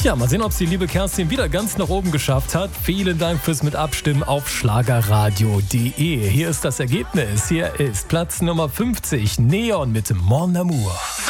Ja, mal sehen, ob es die liebe Kerstin wieder ganz nach oben geschafft hat. Vielen Dank fürs Mitabstimmen auf schlagerradio.de. Hier ist das Ergebnis. Hier ist Platz Nummer 50, Neon mit Mon Amour.